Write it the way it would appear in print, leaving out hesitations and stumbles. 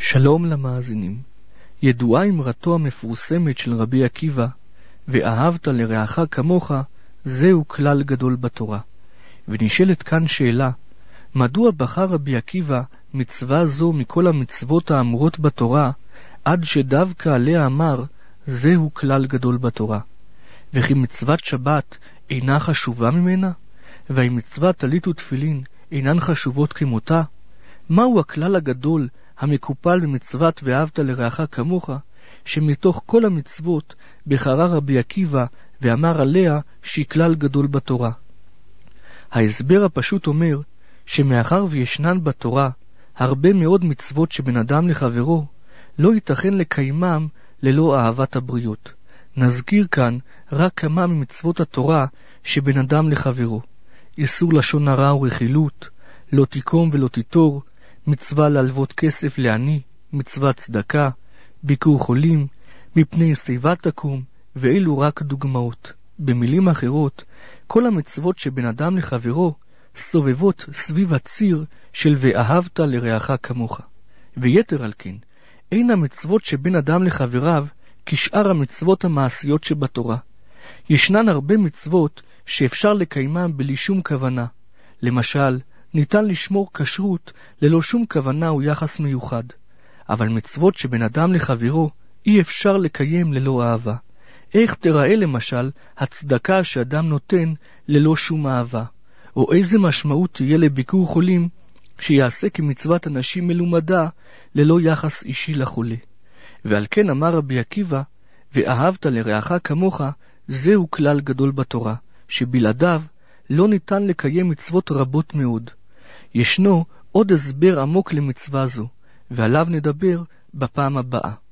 שלום למאזינים. ידועה אמרתו המפורסמת של רבי עקיבא, ואהבת לרעך כמוך, זהו כלל גדול בתורה. ונשאלת כאן שאלה, מדוע בחר רבי עקיבא מצווה זו מכל המצוות האמורות בתורה, עד שדווקא עליה אמר, זהו כלל גדול בתורה? וכי מצוות שבת אינה חשובה ממנה? והאם מצוות טלית ותפילין אינן חשובות כמותה? מהו הכלל הגדול המקופל במצוות ואהבת לרעך כמוך, שמתוך כל המצוות בחרה רבי עקיבא ואמר עליה שהיא כלל גדול בתורה? ההסבר הפשוט אומר שמאחר וישנן בתורה הרבה מאוד מצוות שבן אדם לחברו, לא ייתכן לקיימם ללא אהבת הבריות. נזכיר כאן רק כמה ממצוות התורה שבן אדם לחברו: איסור לשון הרע ורכילות, לא תיקום ולא תיטור, מצווה להלוות כסף לעני, מצוות צדקה, ביקור חולים, מפני שיבה תקום, ואלו רק דוגמאות. במילים אחרות, כל המצוות שבן אדם לחברו סובבות סביב הציר של ואהבת לרעך כמוך. ויתר על כן, אין המצוות שבין אדם לחבריו כשאר המצוות המעשיות שבתורה. ישנן הרבה מצוות שאפשר לקיימם בלי שום כוונה. למשל, ניתן לשמור כשרות ללא שום כוונה או יחס מיוחד. אבל מצוות שבין אדם לחברו אי אפשר לקיים ללא אהבה. איך תראה למשל הצדקה שאדם נותן ללא שום אהבה? או איזה משמעות תהיה לביקור חולים שיעשה כמצוות אנשים מלומדה ללא יחס אישי לחולה? ועל כן אמר רבי עקיבא, ואהבת לרעך כמוך, זהו כלל גדול בתורה, שבלעדיו לא ניתן לקיים מצוות רבות מאוד. ישנו עוד הסבר עמוק למצווה זו, ועליו נדבר בפעם הבאה.